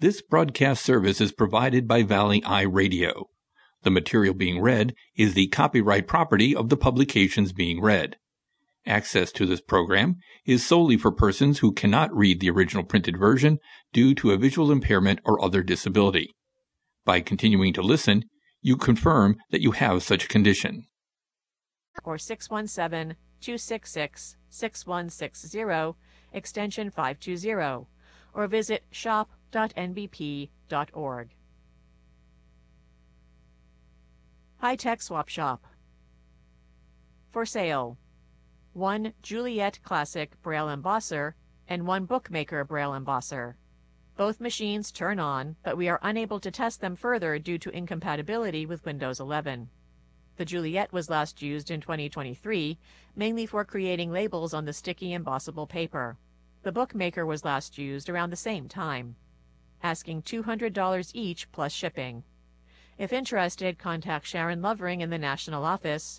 This broadcast service is provided by Valley Eye Radio. The material being read is the copyright property of the publications being read. Access to this program is solely for persons who cannot read the original printed version due to a visual impairment or other disability. By continuing to listen, you confirm that you have such a condition. Or 617-266-6160, extension 520, or visit shop.nbp.org. High-Tech Swap Shop. For sale: 1 Juliet Classic Braille Embosser and 1 Bookmaker Braille Embosser. Both machines turn on, but we are unable to test them further due to incompatibility with Windows 11. The Juliet was last used in 2023, mainly for creating labels on the sticky embossable paper. The Bookmaker was last used around the same time. Asking $200 each plus shipping. If interested, contact Sharon Lovering in the National Office,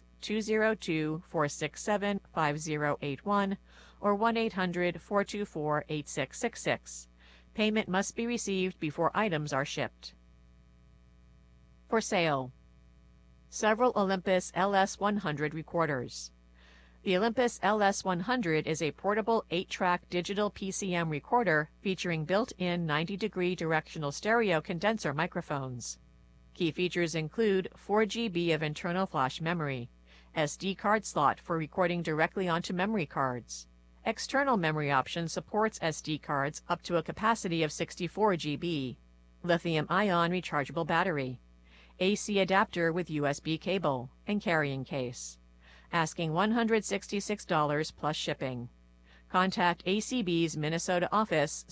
202-467-5081 or 1-800-424-8666. Payment must be received before items are shipped. For sale: several Olympus LS100 recorders. The Olympus LS100 is a portable 8-track digital PCM recorder featuring built-in 90-degree directional stereo condenser microphones. Key features include 4 GB of internal flash memory, SD card slot for recording directly onto memory cards. External memory option supports SD cards up to a capacity of 64 GB. Lithium-ion rechargeable battery. AC adapter with USB cable and carrying case. Asking $166 plus shipping. Contact ACB's Minnesota office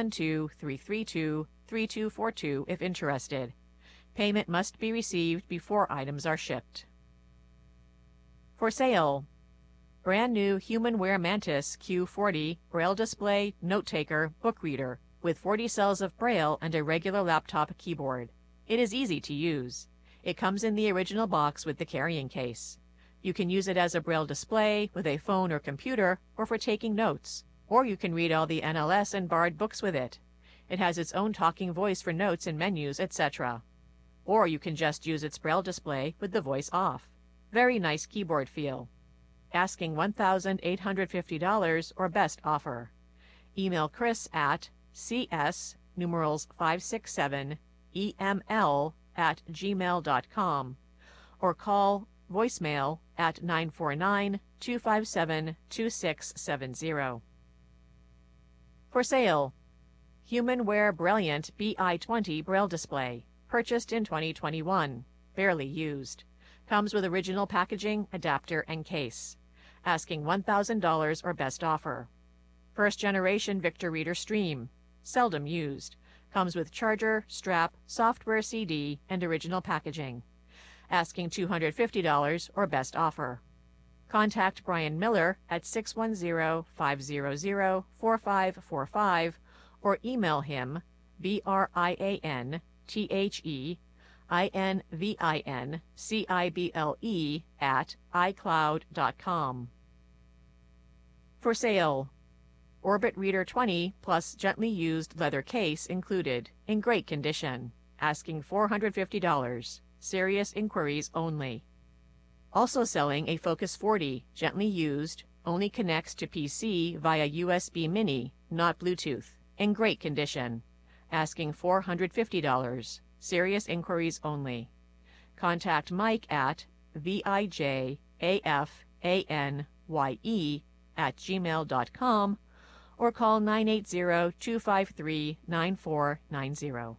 612-332-3242 if interested. Payment must be received before items are shipped. For sale: brand new HumanWare Mantis Q40 Braille Display Note Taker Book Reader with 40 cells of Braille and a regular laptop keyboard. It is easy to use. It comes in the original box with the carrying case. You can use it as a Braille display with a phone or computer or for taking notes, or you can read all the NLS and Bard books with it. It has its own talking voice for notes and menus, etc. Or you can just use its Braille display with the voice off. Very nice keyboard feel. Asking $1,850 or best offer. Email Chris at cs567eml@gmail.com or call voicemail at 949-257-2670. For sale: HumanWare Brilliant BI20 Braille Display, purchased in 2021, barely used. Comes with original packaging, adapter, and case. Asking $1,000 or best offer. First generation Victor Reader Stream, seldom used. Comes with charger, strap, software CD, and original packaging. Asking $250 or best offer. Contact Brian Miller at 610-500-4545 or email him briantinvincible@icloud.com. For sale: Orbit Reader 20 plus gently used leather case included, in great condition. Asking $450. Serious inquiries only. Also selling a Focus 40, gently used, only connects to PC via USB Mini, not Bluetooth, in great condition. Asking $450. Serious inquiries only. Contact Mike at vijafanye@gmail.com or call 980-253-9490.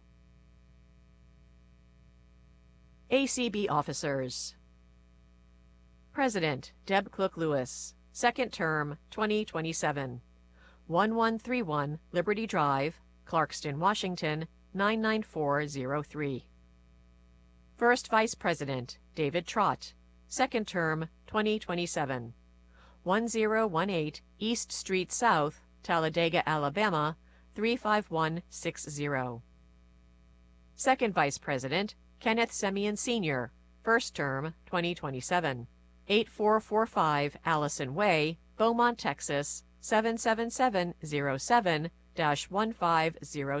ACB Officers. President Deb Cook-Lewis, second term 2027, 1131 Liberty Drive, Clarkston, Washington 99403. First Vice President David Trott, second term 2027, 1018 East Street South, Talladega, Alabama 35160. Second Vice President Kenneth Semien Sr., first term 2027, 8445 Allison Way, Beaumont, Texas 77707-1503.